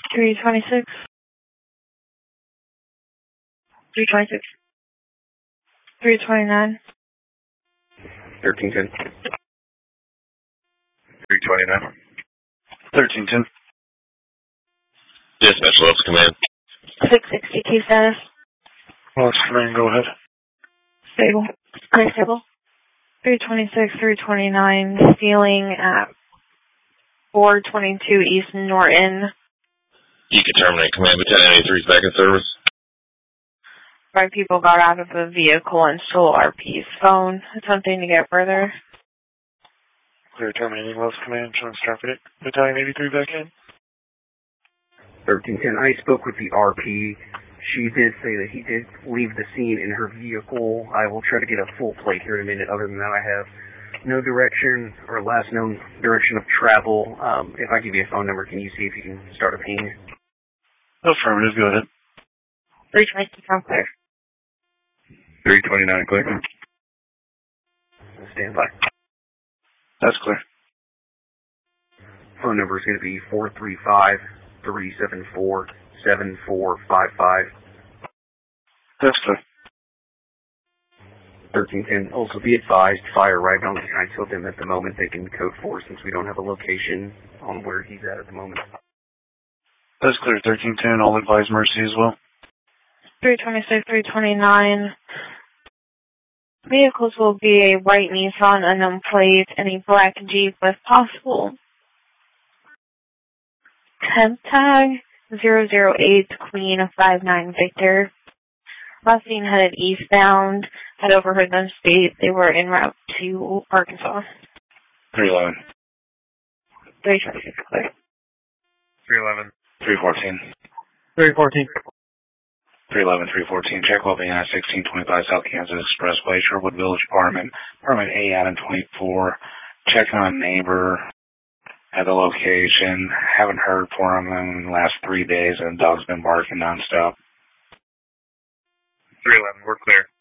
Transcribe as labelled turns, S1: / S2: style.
S1: 326. 326. 329.
S2: 1310.
S3: 329.
S4: 1310.
S3: Dispatch Loves Command.
S1: 662 status.
S4: Loves Command, go ahead.
S1: Stable. Stable. 326, 329, stealing at 422 East Norton.
S3: You can terminate command. Battalion 83 is back in service.
S1: 5 people got out of the vehicle and stole RP's phone. Attempting to get further.
S4: Clear terminating Loves Command, showing traffic. Battalion 83 back in.
S2: 1310. I spoke with the RP. She did say that he did leave the scene in her vehicle. I will try to get a full plate here in a minute. Other than that, I have no direction or last known direction of travel. If I give you a phone number, can you see if you can start a ping?
S4: Affirmative, go ahead.
S1: 326, I'm clear.
S3: 329 clear.
S2: Stand by.
S4: That's clear.
S2: Phone number is going to be 435-374-7455.
S4: That's clear.
S2: 1310. Also be advised, fire arrived on the scene. I told them at the moment they can code 4 since we don't have a location on where he's at the moment.
S4: That's clear. 1310. All advise Mercy as well.
S1: 326, 329. Vehicles will be a white Nissan unknown plate and a black Jeep with possible temp tag 008 Queen 59 Victor. Last seen headed eastbound. Had overheard them state they were en route to Arkansas.
S3: 311.
S1: 326 clear.
S3: 311. 314.
S4: 314.
S3: 311, 314. Check well being at 1625 South Kansas Expressway, Sherwood Village Apartment A Adam 24. Checking on neighbor at the location. Haven't heard from him in the last 3 days, and the dog's been barking nonstop.
S5: 311, we're clear.